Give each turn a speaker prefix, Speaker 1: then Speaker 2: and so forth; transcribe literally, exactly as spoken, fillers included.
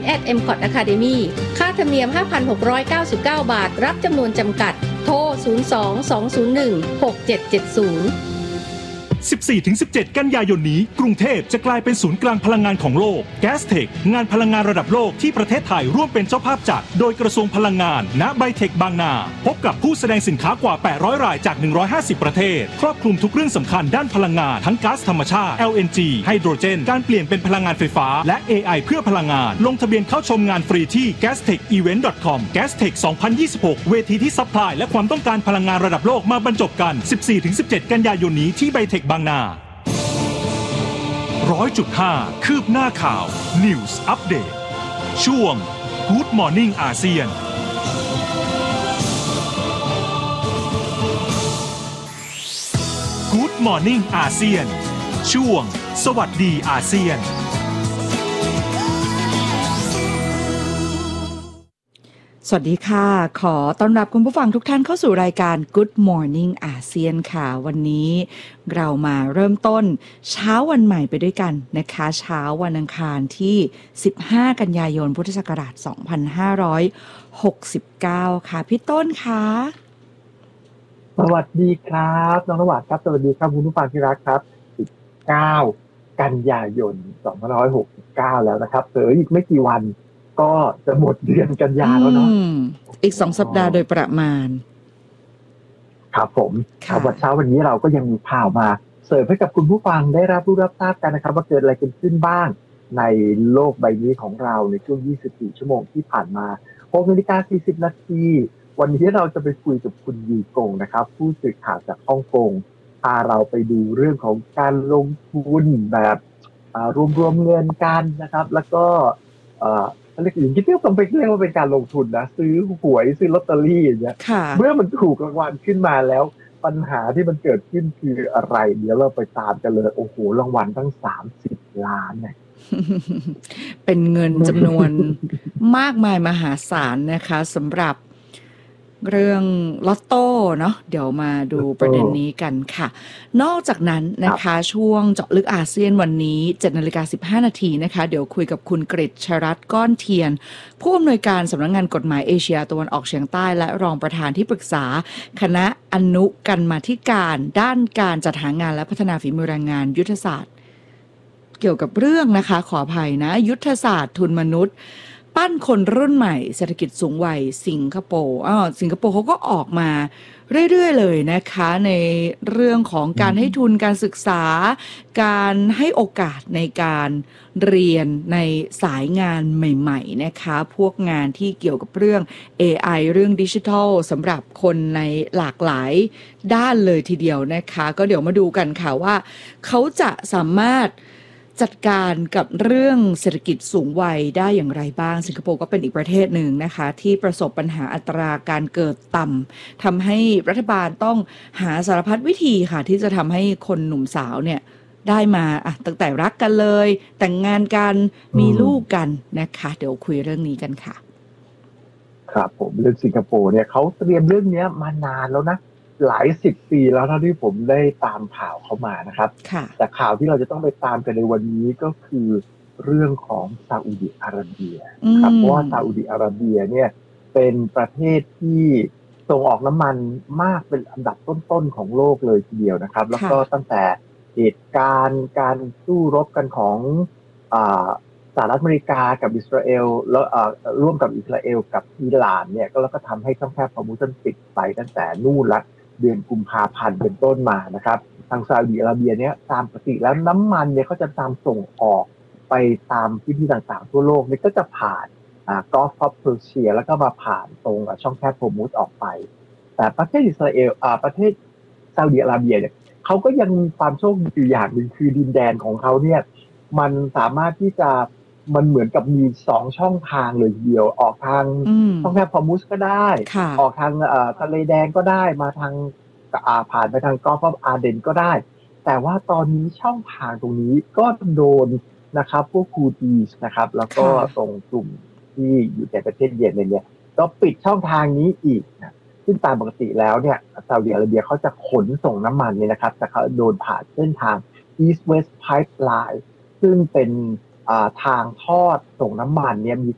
Speaker 1: แอท เอ็ม คอท Academy ค่าธรรมเนียม ห้าพันหกร้อยเก้าสิบเก้า บาทรับจำนวนจำกัดโทรศูนย์ สอง สอง ศูนย์ หนึ่ง หก เจ็ด เจ็ด ศูนย์
Speaker 2: สิบสี่ถึงสิบเจ็ด กันยายนนี้กรุงเทพจะกลายเป็นศูนย์กลางพลังงานของโลก Gastech งานพลังงานระดับโลกที่ประเทศไทยร่วมเป็นเจ้าภาพจัดโดยกระทรวงพลังงานณไบเทคบางนาพบกับผู้แสดงสินค้ากว่าแปดร้อยรายจากหนึ่งร้อยห้าสิบประเทศครอบคลุมทุกเรื่องสำคัญด้านพลังงานทั้งก๊าซธรรมชาติ แอล เอ็น จี ไฮโดรเจนการเปลี่ยนเป็นพลังงานไฟฟ้าและ เอ ไอ เพื่อพลังงานลงทะเบียนเข้าชมงานฟรีที่ แกสเทคอีเวนต์ ดอท คอม Gastech สองพันยี่สิบหกเวทีที่ซัพพลายและความต้องการพลังงานระดับโลกมาบรรจบกัน สิบสี่ถึงสิบเจ็ด กันยายนนี้ที่ไบเทคบางนาร้อยจุดห้า คืบหน้าข่าว News Update ช่วง Good Morning อาเซียน Good Morning อาเซียนช่วงสวัสดีอาเซียน
Speaker 3: สวัสดีค่ะขอต้อนรับคุณผู้ฟังทุกท่านเข้าสู่รายการ Good Morning อาเซียนค่ะวันนี้เรามาเริ่มต้นเช้าวันใหม่ไปด้วยกันนะคะเช้าวันอังคารที่สิบห้ากันยายนพุทธศักราชสองพันห้าร้อยหกสิบเก้าค่ะพี่ต้นค่ะ
Speaker 4: สวัสดีครับน้องนวัดครับสวัสดีครับคุณผู้ฟังที่รักครับสิบเก้ากันยายนสองพันห้าร้อยหกสิบเก้าแล้วนะครับเผลออีกไม่กี่วันก็จะหมดเดือนกันยาแล้วเนาะ
Speaker 3: อีกสองสัปดาห์โดยประมาณ
Speaker 4: ครับผมครับวันเช้าวันนี้เราก็ยังมีข่าวมาเสิร์ฟให้กับคุณผู้ฟังได้รับรู้รับทราบกันนะครับว่าเกิดอะไรขึ้นบ้างในโลกใบนี้ของเราในช่วงยี่สิบสี่ชั่วโมงที่ผ่านมาหกนาฬิกาสี่สิบนาทีวันนี้เราจะไปคุยกับคุณยูกงนะครับผู้สื่อข่าวจากฮ่องกงพาเราไปดูเรื่องของการลงทุนแบบรวมๆเงินกันนะครับแล้วก็เรียกอย่างที่ที่ต้องไปเรียกว่าเป็นการลงทุนนะซื้อหวยซื้อลอตเตอรี่อย่างเงี้ยเมื่อมันถูกรางวัลขึ้นมาแล้วปัญหาที่มันเกิดขึ้นคืออะไรเดี๋ยวเราไปตามกันเลยโอ้โหรางวัลตั้งสามสิบล้านเนี่ย
Speaker 3: เป็นเงินจำนวนมากมายมหาศาลนะคะสำหรับเรื่องลอตโต้เนาะเดี๋ยวมาดูประเด็นนี้กันค่ะนอกจากนั้นนะคะช่วงเจาะลึกอาเซียนวันนี้ เจ็ดนาฬิกาสิบห้านาทีนะคะเดี๋ยวคุยกับคุณกฤษชรัตน์ก้อนเทียนผู้อำนวยการสำนักงานกฎหมายเอเชียตะวันออกเฉียงใต้และรองประธานที่ปรึกษาคณะอนุกรรมาธิการด้านการจัดหางานและพัฒนาฝีมือแรงงานยุทธศาสตร์เกี่ยวกับเรื่องนะคะขออภัยนะยุทธศาสตร์ทุนมนุษย์ปั้นคนรุ่นใหม่เศรษฐกิจสูงวัยสิงคโปร์อ้าวสิงคโปร์เขาก็ออกมาเรื่อยๆเลยนะคะในเรื่องของการให้ทุนการศึกษาการให้โอกาสในการเรียนในสายงานใหม่ๆนะคะพวกงานที่เกี่ยวกับเรื่อง เอ ไอ เรื่องดิจิทัลสำหรับคนในหลากหลายด้านเลยทีเดียวนะคะก็เดี๋ยวมาดูกันค่ะว่าเขาจะสามารถจัดการกับเรื่องเศรษฐกิจสูงวัยได้อย่างไรบ้างสิงคโปร์ก็เป็นอีกประเทศหนึ่งนะคะที่ประสบปัญหาอัตราการเกิดต่ำทำให้รัฐบาลต้องหาสารพัดวิธีค่ะที่จะทำให้คนหนุ่มสาวเนี่ยได้มาอ่ะตั้งแต่รักกันเลยแต่งงานกันมีลูกกันนะคะเดี๋ยวคุยเรื่องนี้กันค่ะ
Speaker 4: ครับผมเรื่องสิงคโปร์เนี่ยเขาเตรียมเรื่องนี้มานานแล้วนะหลายสิบปีแล้วเท่าที่ผมได้ตามข่าวเขามานะครับแต่ข่าวที่เราจะต้องไปตามกันในวันนี้ก็คือเรื่องของซาอุดิอาระเบียครับเพราะว่าซาอุดิอาระเบียเนี่ยเป็นประเทศที่ส่งออกน้ำมันมากเป็นอันดับต้นๆของโลกเลยทีเดียวนะครับแล้วก็ตั้งแต่เหตุการณ์การสู้รบกันของสหรัฐอเมริกากับอิสราเอลแล้วร่วมกับอิสราเอลกับอิหร่านเนี่ยก็แล้วก็ทำให้ช่องแคบฮอร์มุซปิดไปตั้งแต่นู่นละเดือนกุมภาพันธ์เป็นต้นมานะครับทางซาอุดิอาระเบียเนี่ยตามปกติแล้วน้ำมันเนี่ยเขาจะตามส่งออกไปตามพื้นที่ต่างๆทั่วโลกเนี่ยก็จะผ่านอ่ากอล์ฟออฟเพอร์เซียแล้วก็มาผ่านตรงช่องแคบฮอร์มุซออกไปแต่ประเทศอิสราเอลอ่าประเทศซาอุดิอาระเบียเนี่ยเขาก็ยังมีความโชคดีอยู่อย่างหนึ่งคือดินแดนของเขาเนี่ยมันสามารถที่จะมันเหมือนกับมีสองช่องทางเลยเดียวออกทางช่องแคบฮอร์มุซก็ได้ออกทางทะเลแดงก็ได้มาทางผ่านไปทางกอล์ฟออฟอาร์เดนก็ได้แต่ว่าตอนนี้ช่องทางตรงนี้ก็โดนนะครับพวกฮูตีสนะครับแล้วก็ตรงกลุ่มที่อยู่ในประเทศเยเมนเนี่ยก็ปิดช่องทางนี้อีกนะซึ่งตามปกติแล้วเนี่ยซาอุดิอาระเบียเขาจะขนส่งน้ำมันเนี่ยนะครับแต่เขาโดนผ่านเส้นทาง East West Pipeline ซึ่งเป็นทางทอดส่งน้ำมันเนี่ยมี